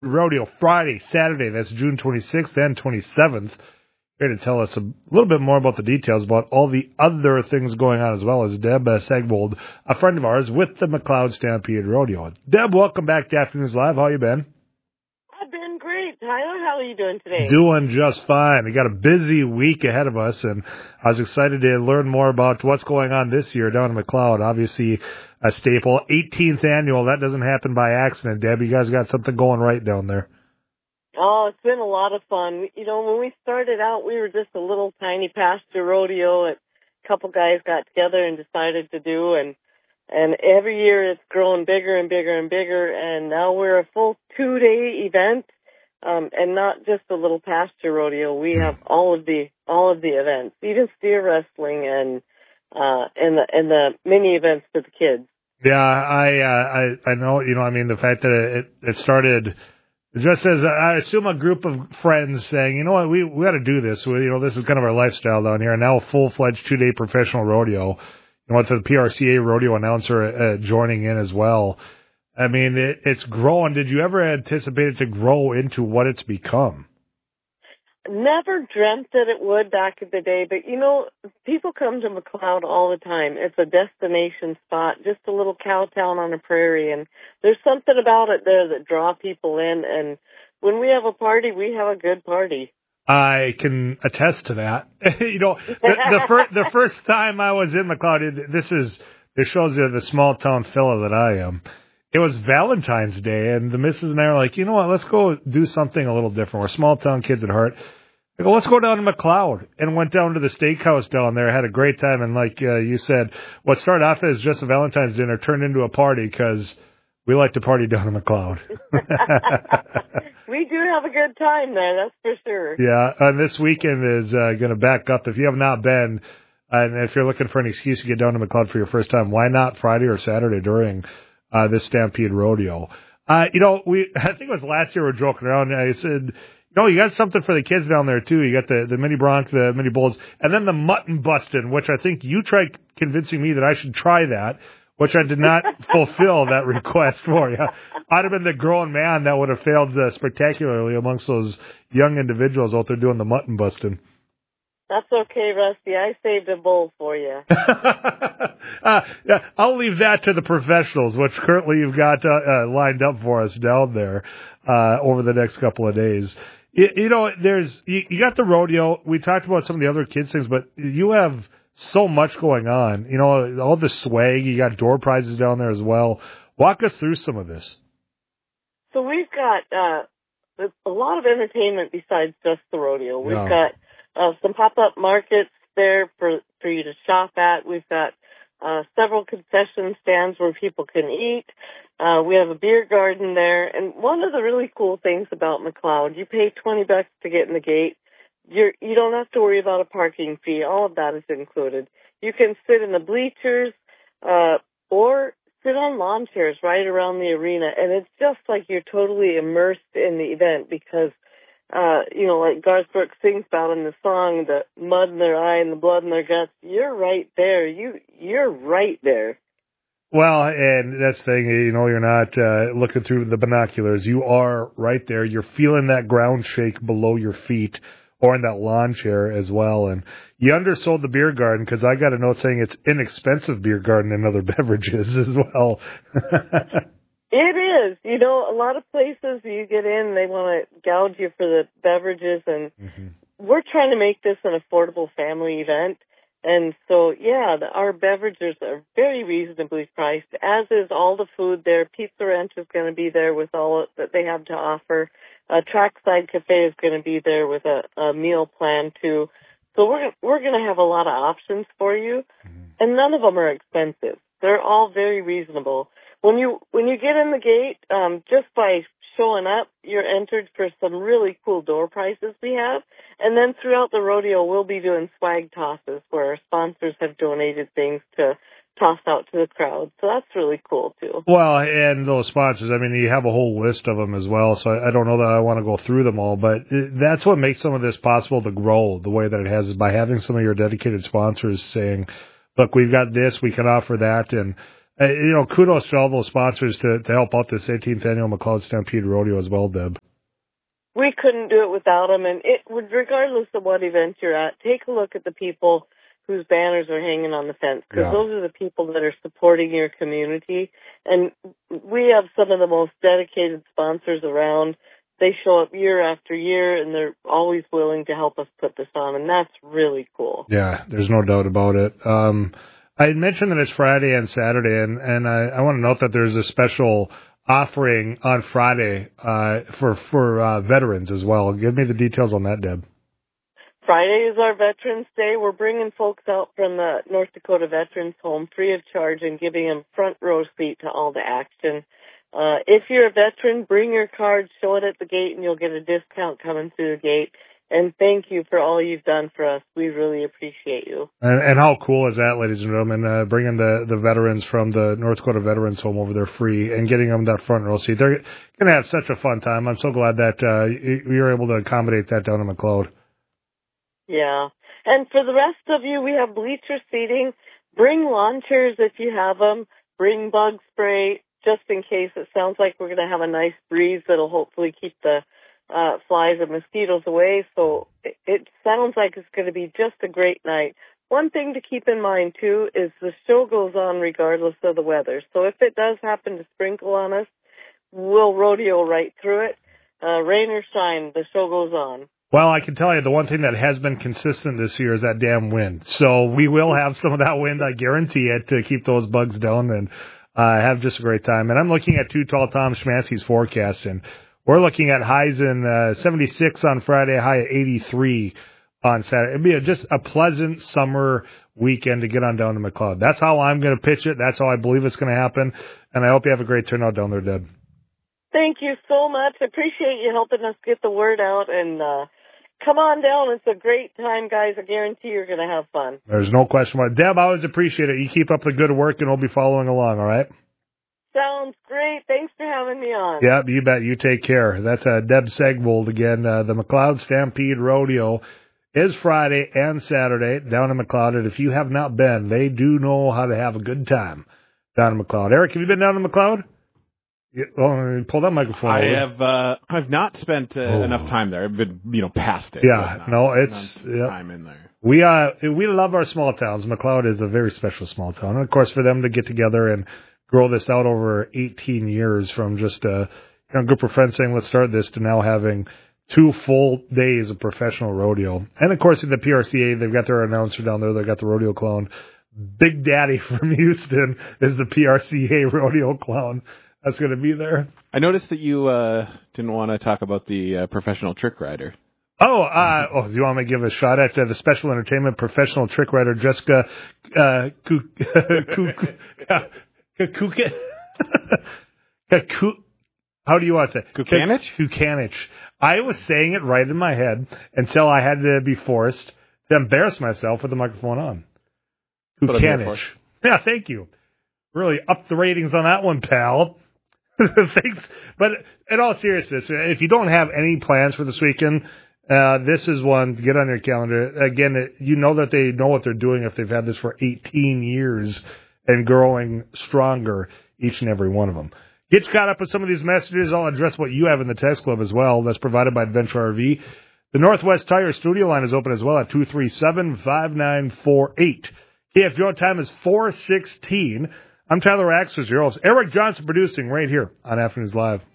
Rodeo Friday, Saturday. That's June 26th and 27th. Here to tell us a little bit more about the details about all the other things going on as well as Deb Segbold, a friend of ours with the McLeod Stampede Rodeo. Deb, welcome back to Afternoons Live. How you been? I've been great. Tyler, how are you doing today? Doing just fine. We got a busy week ahead of us, and I was excited to learn more about what's going on this year down in McLeod. Obviously, a staple. 18th annual. That doesn't happen by accident, Deb. You guys got something going right down there. Oh, it's been a lot of fun. You know, when we started out, we were just a little tiny pasture rodeo that a couple guys got together and decided to do, and every year it's grown bigger and bigger and bigger, and now we're a full 2-day event, and not just a little pasture rodeo. We have all of the events, even steer wrestling and the mini events for the kids. Yeah, I know. You know, I mean, the fact that it started. Just as I assume a group of friends saying, you know what, we got to do this. This is kind of our lifestyle down here. And now a full-fledged 2-day professional rodeo. With the PRCA rodeo announcer joining in as well. I mean, it's growing. Did you ever anticipate it to grow into what it's become? Never dreamt that it would back in the day, but people come to McLeod all the time. It's a destination spot, just a little cow town on a prairie, and there's something about it there that draw people in, and when we have a party, we have a good party. I can attest to that. The first time I was in McLeod, this shows you the small town fella that I am. It was Valentine's Day, and the missus and I are like, you know what, let's go do something a little different. We're small town kids at heart. I go, let's go down to McLeod, and went down to the steakhouse down there, had a great time, and like you said, what started off as just a Valentine's dinner turned into a party because we like to party down in McLeod. We do have a good time there, that's for sure. Yeah, and this weekend is going to back up. If you have not been, and if you're looking for an excuse to get down to McLeod for your first time, why not Friday or Saturday during this Stampede Rodeo? I think it was last year we were joking around. I said, you got something for the kids down there too. You got the mini bronc, the mini bulls, and then the mutton busting, which I think you tried convincing me that I should try that, which I did not fulfill that request for you. I'd have been the grown man that would have failed spectacularly amongst those young individuals out there doing the mutton busting. That's okay, Rusty. I saved a bull for you. I'll leave that to the professionals, which currently you've got lined up for us down there over the next couple of days. You got the rodeo. We talked about some of the other kids' things, but you have so much going on. All the swag. You got door prizes down there as well. Walk us through some of this. So we've got a lot of entertainment besides just the rodeo. We've got some pop-up markets there for you to shop at. We've got several concession stands where people can eat. We have a beer garden there. And one of the really cool things about McLeod, you pay $20 to get in the gate. You don't have to worry about a parking fee. All of that is included. You can sit in the bleachers or sit on lawn chairs right around the arena, and it's just like you're totally immersed in the event because, like Garth Brooks sings about in the song, the mud in their eye and the blood in their guts, you're right there. You're right there. Well, and that's the thing, you're not looking through the binoculars. You are right there. You're feeling that ground shake below your feet or in that lawn chair as well. And you undersold the beer garden because I got a note saying it's inexpensive beer garden and other beverages as well. It is. A lot of places you get in, they want to gouge you for the beverages, and we're trying to make this an affordable family event. And so, our beverages are very reasonably priced, as is all the food there. Pizza Ranch is going to be there with all that they have to offer. Trackside Cafe is going to be there with a meal plan, too. So we're going to have a lot of options for you, and none of them are expensive. They're all very reasonable. When you get in the gate, just by showing up, you're entered for some really cool door prizes we have. And then throughout the rodeo, we'll be doing swag tosses where our sponsors have donated things to toss out to the crowd. So that's really cool, too. Well, and those sponsors, you have a whole list of them as well, so I don't know that I want to go through them all, but that's what makes some of this possible to grow the way that it has, is by having some of your dedicated sponsors saying, look, we've got this, we can offer that, and kudos to all those sponsors to help out this 18th annual McLeod Stampede Rodeo as well, Deb. We couldn't do it without them, and regardless of what event you're at, take a look at the people whose banners are hanging on the fence, because those are the people that are supporting your community. And we have some of the most dedicated sponsors around. They show up year after year, and they're always willing to help us put this on, and that's really cool. Yeah, there's no doubt about it. I had mentioned that it's Friday and Saturday, and I want to note that there's a special offering on Friday for veterans as well. Give me the details on that, Deb. Friday is our Veterans Day. We're bringing folks out from the North Dakota Veterans Home free of charge and giving them front row seat to all the action. If you're a veteran, bring your card, show it at the gate, and you'll get a discount coming through the gate. And thank you for all you've done for us. We really appreciate you. And how cool is that, ladies and gentlemen, bringing the veterans from the North Dakota Veterans Home over there free and getting them that front row seat. They're going to have such a fun time. I'm so glad that you were able to accommodate that down in McLeod. Yeah. And for the rest of you, we have bleacher seating. Bring lawn chairs if you have them. Bring bug spray just in case. It sounds like we're going to have a nice breeze that'll hopefully keep the flies and mosquitoes away. So it sounds like it's going to be just a great night. One thing to keep in mind, too, is the show goes on regardless of the weather. So if it does happen to sprinkle on us, we'll rodeo right through it. Rain or shine, the show goes on. Well, I can tell you the one thing that has been consistent this year is that damn wind. So we will have some of that wind, I guarantee it, to keep those bugs down and have just a great time. And I'm looking at Too Tall Tom Schmansky's forecast, and we're looking at highs in 76 on Friday, high at 83 on Saturday. It'd be just a pleasant summer weekend to get on down to McLeod. That's how I'm going to pitch it. That's how I believe it's going to happen. And I hope you have a great turnout down there, Deb. Thank you so much. I appreciate you helping us get the word out, and come on down. It's a great time, guys. I guarantee you're going to have fun. There's no question about it. Deb, I always appreciate it. You keep up the good work, and we'll be following along, all right? Sounds great. Thanks for having me on. Yeah, you bet. You take care. That's Deb Segwold again. The McLeod Stampede Rodeo is Friday and Saturday down in McLeod. And if you have not been, they do know how to have a good time down in McLeod. Eric, have you been down in McLeod? Pull that microphone. I've not spent enough time there. I've been, past it. Yeah, it's time in there. We love our small towns. McLeod is a very special small town, and of course, for them to get together and grow this out over 18 years from just a group of friends saying let's start this to now having 2 full days of professional rodeo, and of course, in the PRCA, they've got their announcer down there. They've got the rodeo clown. Big Daddy from Houston is the PRCA rodeo clown. That's going to be there. I noticed that you didn't want to talk about the professional trick rider. Do you want me to give a shot at the special entertainment professional trick rider, Jessica how do you want to say? Kukanich. I was saying it right in my head until I had to be forced to embarrass myself with the microphone on. Kukanich. Yeah, thank you. Really upped the ratings on that one, pal. Thanks. But in all seriousness, if you don't have any plans for this weekend, this is one to get on your calendar. Again, you know that they know what they're doing if they've had this for 18 years and growing stronger, each and every one of them. Get caught up with some of these messages. I'll address what you have in the text club as well. That's provided by Adventure RV. The Northwest Tire studio line is open as well at 237-5948. KFGO time is 4:16. I'm Tyler Axers, your host. Eric Johnson producing right here on Afternoons Live.